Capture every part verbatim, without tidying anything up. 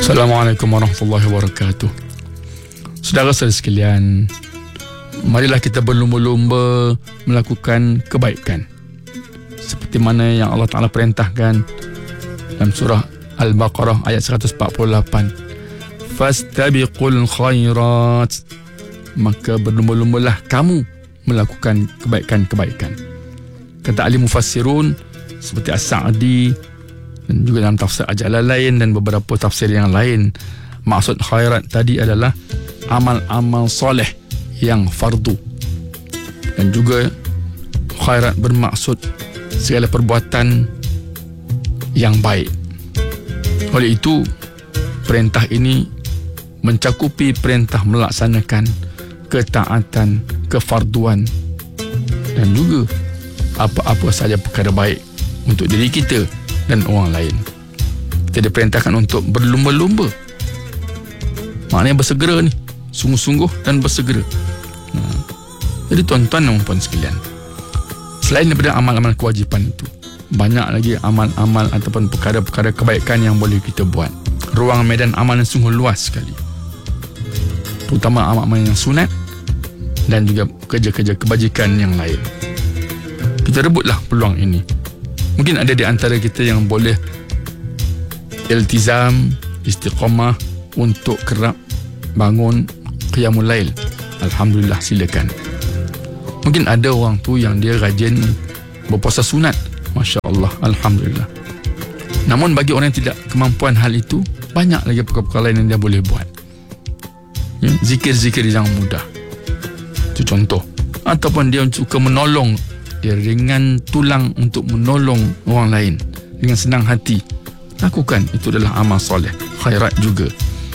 Assalamualaikum warahmatullahi wabarakatuh. Saudara saudara sekalian, marilah kita berlumba-lumba melakukan kebaikan seperti mana yang Allah Ta'ala perintahkan dalam surah Al-Baqarah ayat seratus empat puluh lapan. Fastabiqul khairat, maka berlumba-lumbalah kamu melakukan kebaikan-kebaikan. Kata ahli mufassirun seperti As-Sa'di dan juga dalam tafsir Al-Jalalain dan beberapa tafsir yang lain, maksud khairat tadi adalah amal-amal soleh yang fardu, dan juga khairat bermaksud segala perbuatan yang baik. Oleh itu, perintah ini mencakupi perintah melaksanakan ketaatan, kefarduan, dan juga apa-apa sahaja perkara baik untuk diri kita dan orang lain. Kita diperintahkan untuk berlumba-lumba, maknanya bersegera ni, sungguh-sungguh dan bersegera. Nah, jadi tuan-tuan dan puan sekalian, selain daripada amal-amal kewajipan itu, banyak lagi amal-amal ataupun perkara-perkara kebaikan yang boleh kita buat. Ruang medan amal yang sungguh luas sekali, terutama amal-amal yang sunat dan juga kerja-kerja kebajikan yang lain. Kita rebutlah peluang ini. Mungkin ada di antara kita yang boleh iltizam, istiqamah untuk kerap bangun qiyamul lail. Alhamdulillah, silakan. Mungkin ada orang tu yang dia rajin berpuasa sunat. Masya Allah, Alhamdulillah. Namun bagi orang yang tidak kemampuan hal itu, banyak lagi perkara-perkara lain yang dia boleh buat. Ya, zikir-zikir yang mudah, itu contoh. Ataupun dia suka menolong, dia ringan tulang untuk menolong orang lain dengan senang hati, lakukan. Itu adalah amal soleh, khairat juga.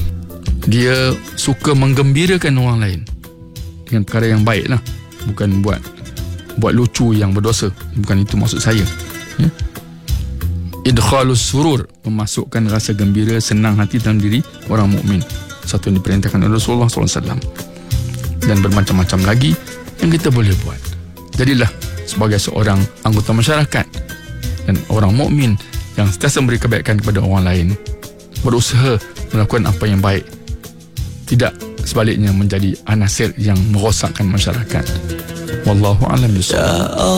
Dia suka menggembirakan orang lain dengan perkara yang baik lah, bukan buat buat lucu yang berdosa. Bukan itu maksud saya, ya? Idkhalus surur, memasukkan rasa gembira, senang hati dalam diri orang mukmin. Satu yang diperintahkan oleh Rasulullah sallallahu alaihi wasallam. Dan bermacam-macam lagi yang kita boleh buat. Jadilah sebagai seorang anggota masyarakat dan orang mukmin yang sentiasa memberi kebaikan kepada orang lain, berusaha melakukan apa yang baik, tidak sebaliknya menjadi anasir yang merosakkan masyarakat. Wallahu a'lam bishawab.